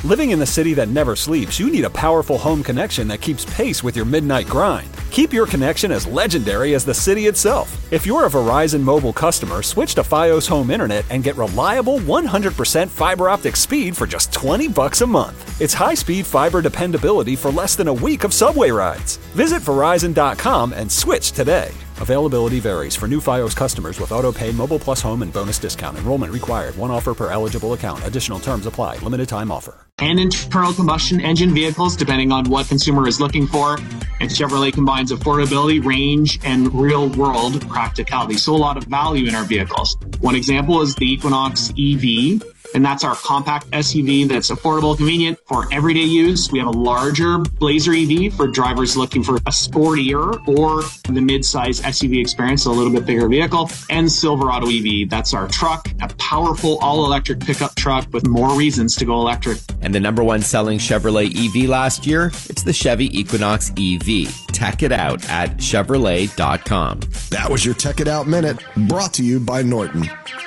Living in the city that never sleeps, you need a powerful home connection that keeps pace with your midnight grind. Keep your connection as legendary as the city itself. If you're a Verizon mobile customer, switch to Fios Home Internet and get reliable 100% fiber optic speed for just $20 a month. It's high-speed fiber dependability for less than a week of subway rides. Visit Verizon.com and switch today. Availability varies for new Fios customers with auto-pay, Mobile Plus Home, and bonus discount. Enrollment required. One offer per eligible account. Additional terms apply. Limited time offer. And internal combustion engine vehicles, depending on what consumer is looking for. And Chevrolet combines affordability, range, and real-world practicality. So a lot of value in our vehicles. One example is the Equinox EV. And that's our compact SUV that's affordable, convenient for everyday use. We have a larger Blazer EV for drivers looking for a sportier or the mid-size SUV experience, so a little bit bigger vehicle. And Silverado EV, that's our truck, a powerful all-electric pickup truck with more reasons to go electric. And the number one selling Chevrolet EV last year, it's the Chevy Equinox EV. Tech it out at Chevrolet.com. That was your Tech It Out Minute, brought to you by Norton.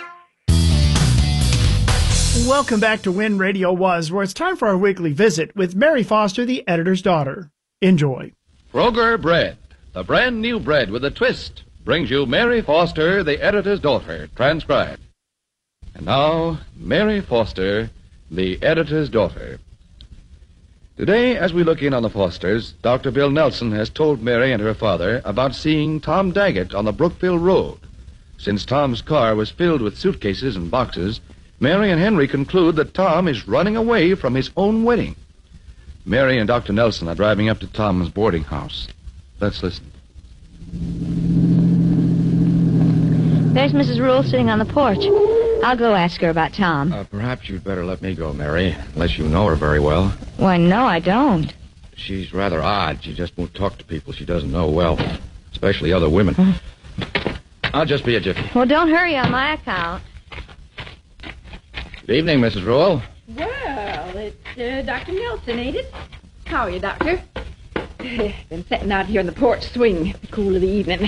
Welcome back to When Radio Was, where it's time for our weekly visit with Mary Foster, the editor's daughter. Enjoy. Kroger Bread, the brand new bread with a twist, brings you Mary Foster, the editor's daughter, transcribed. And now, Mary Foster, the editor's daughter. Today, as we look in on the Fosters, Dr. Bill Nelson has told Mary and her father about seeing Tom Daggett on the Brookville Road. Since Tom's car was filled with suitcases and boxes, Mary and Henry conclude that Tom is running away from his own wedding. Mary and Dr. Nelson are driving up to Tom's boarding house. Let's listen. There's Mrs. Rule sitting on the porch. I'll go ask her about Tom. Perhaps you'd better let me go, Mary, unless you know her very well. Why, no, I don't. She's rather odd. She just won't talk to people she doesn't know well, especially other women. I'll just be a jiffy. Well, don't hurry on my account. Good evening, Mrs. Rule. Well, it's Dr. Nelson, ain't it? How are you, Doctor? Been sitting out here on the porch swing, the cool of the evening.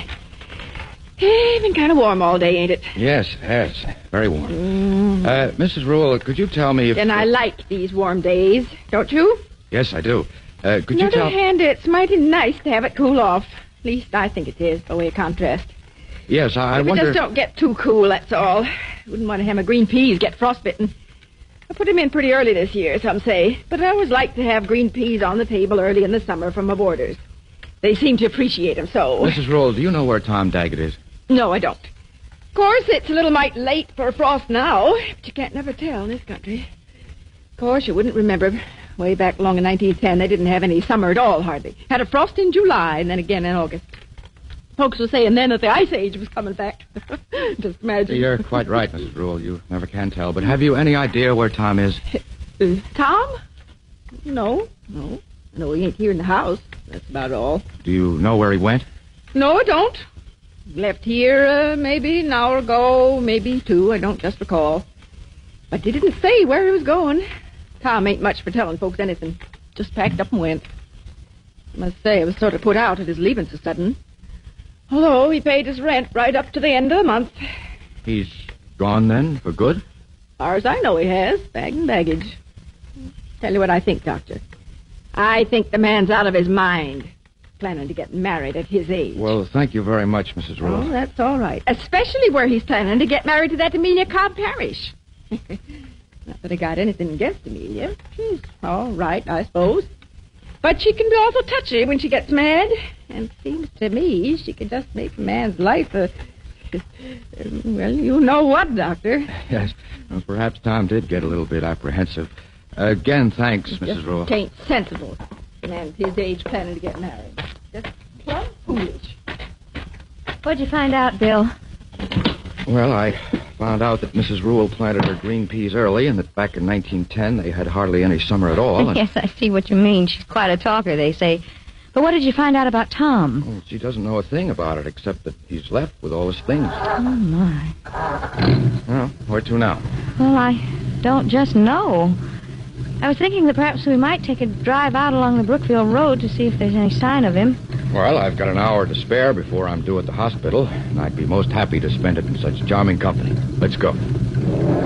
Been kind of warm all day, ain't it? Yes, it has. Very warm. Mrs. Rule, could you tell me if... And I like these warm days, don't you? Yes, I do. Could you On the tell... other hand, it's mighty nice to have it cool off. At least I think it is, by way of contrast. Yes, I wonder... Just don't get too cool, that's all. Wouldn't want to have my green peas get frostbitten. I put them in pretty early this year, some say. But I always like to have green peas on the table early in the summer from my boarders. They seem to appreciate them so. Mrs. Rule, do you know where Tom Daggett is? No, I don't. Of course, it's a little mite late for a frost now, but you can't never tell in this country. Of course, you wouldn't remember. Way back along in 1910, they didn't have any summer at all, hardly. Had a frost in July, and then again in August. Folks were saying then that the Ice Age was coming back. Just imagine. You're quite right, Mrs. Rule. You never can tell. But have you any idea where Tom is? Tom? No. I know he ain't here in the house. That's about all. Do you know where he went? No, I don't. Left here maybe an hour ago, maybe two. I don't just recall. But he didn't say where he was going. Tom ain't much for telling folks anything. Just packed up and went. I must say, I was sort of put out at his leaving so sudden. Although he paid his rent right up to the end of the month. He's gone then, for good? As far as I know he has, bag and baggage. Tell you what I think, Doctor. I think the man's out of his mind, planning to get married at his age. Well, thank you very much, Mrs. Rule. Oh, that's all right. Especially where he's planning to get married to that Amelia Cobb Parrish. Not that I got anything against Amelia. She's all right, I suppose. But she can be awful touchy when she gets mad. And it seems to me she could just make a man's life a... well, you know what, Doctor. Yes. Well, perhaps Tom did get a little bit apprehensive. Again, thanks, Mrs. Rule. It ain't sensible. A man at his age planning to get married. Just plumb foolish. What'd you find out, Bill? Well, I found out that Mrs. Rule planted her green peas early and that back in 1910 they had hardly any summer at all. Yes, I see what you mean. She's quite a talker, they say. But what did you find out about Tom? Well, she doesn't know a thing about it except that he's left with all his things. Oh, my. Well, where to now? Well, I don't just know. I was thinking that perhaps we might take a drive out along the Brookville Road to see if there's any sign of him. Well, I've got an hour to spare before I'm due at the hospital, and I'd be most happy to spend it in such charming company. Let's go.